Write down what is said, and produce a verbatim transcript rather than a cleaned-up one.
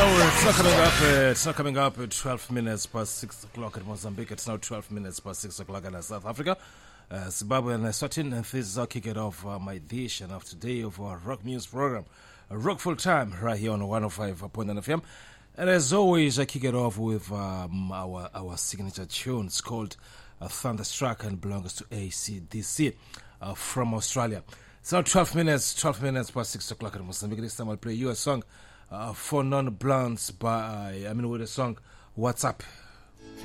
it's not coming up. Uh, it's not coming up at twelve minutes past six o'clock in Mozambique. It's now twelve minutes past six o'clock in South Africa. Uh, Zimbabwe and Eswatini, and this is our kick it off uh, my edition of today of our rock news program, uh, Rock Full Time, right here on one oh five point nine F M. And as always, I kick it off with um, our our signature tune. It's called uh, Thunderstruck and belongs to A C D C uh, from Australia. It's now twelve minutes, twelve minutes past six o'clock in Mozambique. This time I'll play you a song uh, for non-blondes by, I mean, with the song What's Up.